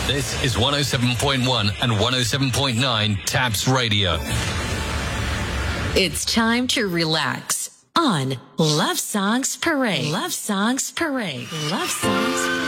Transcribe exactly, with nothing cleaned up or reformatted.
This is one oh seven point one and one oh seven point nine Taps Radio. It's time to relax on Love Songs Parade. Love Songs Parade. Love Songs